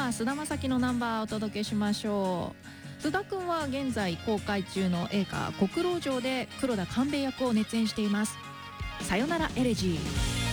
は菅田将暉のナンバーをお届けしましょう。菅田くんは現在公開中の映画国老城で黒田官兵衛役を熱演しています。さよならエレジー。